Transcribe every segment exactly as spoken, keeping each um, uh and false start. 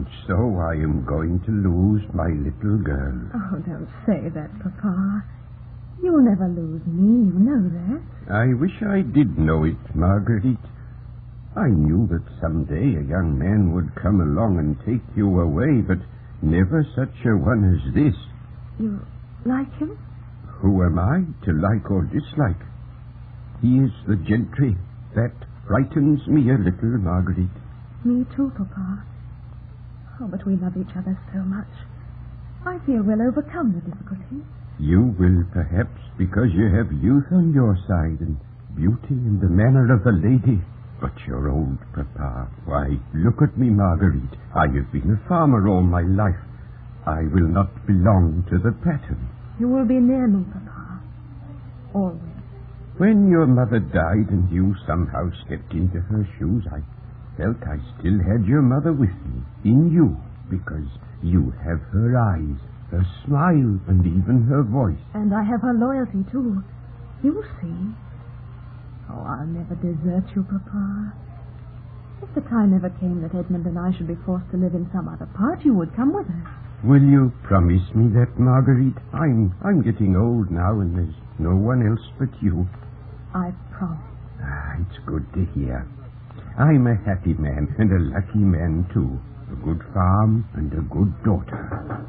so I am going to lose my little girl. Oh, don't say that, Papa. You'll never lose me, you know that. I wish I did know it, Marguerite. I knew that someday a young man would come along and take you away, but never such a one as this. You like him? Who am I to like or dislike? He is the gentry. That frightens me a little, Marguerite. Me too, Papa. Oh, but we love each other so much. I feel we'll overcome the difficulties. You will, perhaps, because you have youth on your side and beauty and the manner of a lady. But you're old, Papa. Why, look at me, Marguerite. I have been a farmer all my life. I will not belong to the pattern. You will be near me, Papa. Always. When your mother died and you somehow stepped into her shoes, I felt I still had your mother with me, in you, because you have her eyes, her smile, and even her voice. And I have her loyalty, too. You see. Oh, I'll never desert you, Papa. If the time ever came that Edmund and I should be forced to live in some other part, you would come with us. Will you promise me that, Marguerite? I'm I'm getting old now, and there's no one else but you. I promise. Ah, it's good to hear. I'm a happy man, and a lucky man, too. A good farm and a good daughter.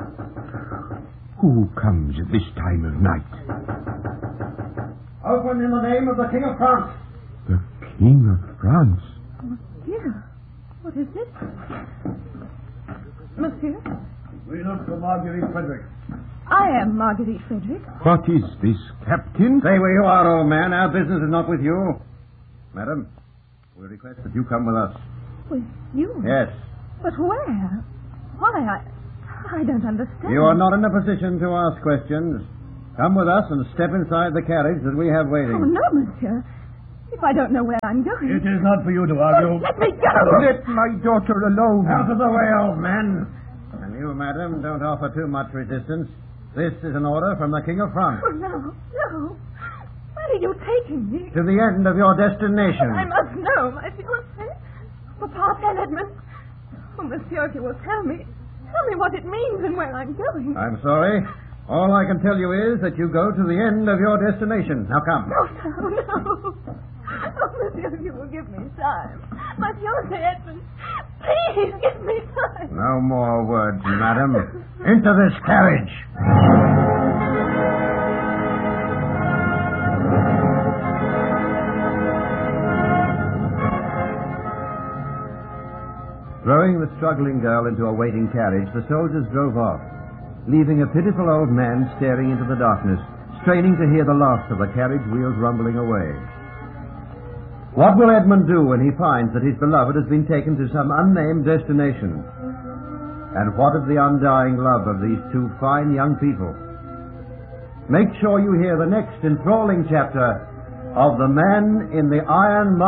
Who comes at this time of night? Open in the name of the King of France. The King of France? Oh, dear. What is it? Monsieur? We look for Marguerite Frederick. I am Marguerite Frederick. What is this, Captain? Stay where you are, old man. Our business is not with you. Madam, we request that you come with us. With you? Yes. But where? Why, I... I don't understand. You are not in a position to ask questions. Come with us and step inside the carriage that we have waiting. Oh, no, monsieur. If I don't know where I'm going... It is not for you to argue. Oh, let me go! Let my daughter alone. Out of the way, old man. And you, madam, don't offer too much resistance. This is an order from the King of France. Oh, no, no. Where are you taking me? To the end of your destination. I must know, my fiancé. Papa, tell Edmund. Oh, monsieur, if you will tell me. Tell me what it means and where I'm going. I'm sorry. All I can tell you is that you go to the end of your destination. Now come. No, no, no. Oh, monsieur, you will give me time. My fiancé, Edmund. Please give me time. No more words, madam. Into this carriage. Throwing the struggling girl into a waiting carriage, the soldiers drove off, leaving a pitiful old man staring into the darkness, straining to hear the last of the carriage wheels rumbling away. What will Edmund do when he finds that his beloved has been taken to some unnamed destination? And what of the undying love of these two fine young people? Make sure you hear the next enthralling chapter of The Man in the Iron Mask.